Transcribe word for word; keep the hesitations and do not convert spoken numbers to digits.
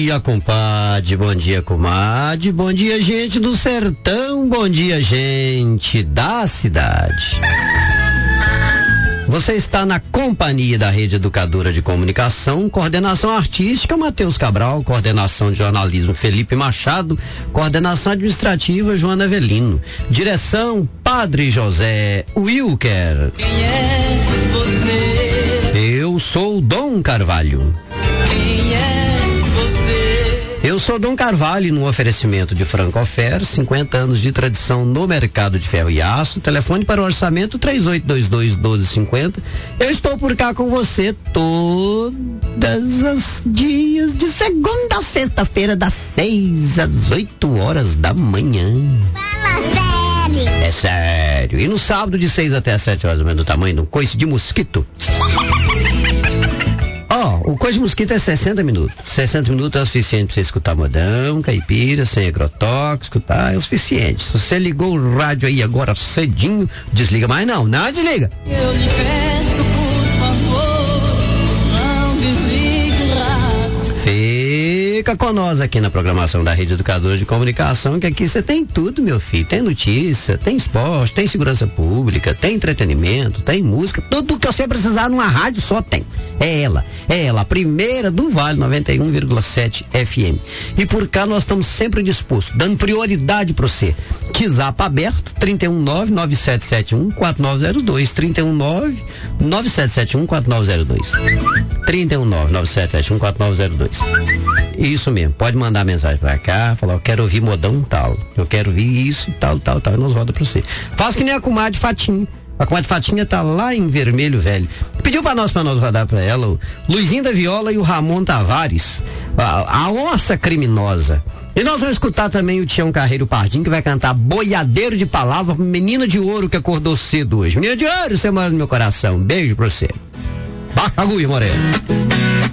dia, compadre, bom dia, comadre, bom dia, gente do sertão, bom dia, gente da cidade. Você está na companhia da Rede Educadora de Comunicação, coordenação artística Matheus Cabral, coordenação de jornalismo Felipe Machado, coordenação administrativa Joana Avelino, direção Padre José Wilker. Quem é você? Eu sou Dom Carvalho. Quem é você? Eu sou Dom Carvalho, no oferecimento de Francofer, cinquenta anos de tradição no mercado de ferro e aço. Telefone para o orçamento três oito dois dois, um dois cinco zero. Eu estou por cá com você todos os dias, de segunda a sexta-feira, das seis às oito horas da manhã. Fala sério. É sério. E no sábado, de seis até as sete horas da manhã, do tamanho de um coice de mosquito. Ó, oh, o coisa de mosquito é sessenta minutos. sessenta minutos é o suficiente pra você escutar modão, caipira, sem agrotóxico, tá? É o suficiente. Se você ligou o rádio aí agora cedinho, desliga mais não, não desliga. Eu lhe peço, por favor, não desligue o rádio. Fica com nós aqui na programação da Rede Educadora de Comunicação, que aqui você tem tudo, meu filho. Tem notícia, tem esporte, tem segurança pública, tem entretenimento, tem música. Tudo que você precisar numa rádio só tem. É ela, é ela, a primeira do Vale, noventa e um vírgula sete F M. E por cá nós estamos sempre dispostos, dando prioridade para você. WhatsApp aberto, trinta e um nove, nove sete sete um, quatro nove zero dois, trinta e um nove, nove sete sete um, quatro nove zero dois. trinta e um nove, nove sete sete um, quatro nove zero dois. Isso mesmo, pode mandar mensagem pra cá, falar, eu quero ouvir modão tal, eu quero ouvir isso e tal, tal, tal, e nós roda pra você. Faz que nem a comadre Fatinha. A comadre Fatinha tá lá em Vermelho Velho. Pediu pra nós, pra nós rodar pra ela, o Luizinho da Viola e o Ramon Tavares, a, a onça criminosa. E nós vamos escutar também o Tião Carreiro Pardinho, que vai cantar Boiadeiro de Palavra, menina de ouro que acordou cedo hoje. Menina de ouro, você mora no meu coração. Beijo pra você. Baixa a agulha, Moreno.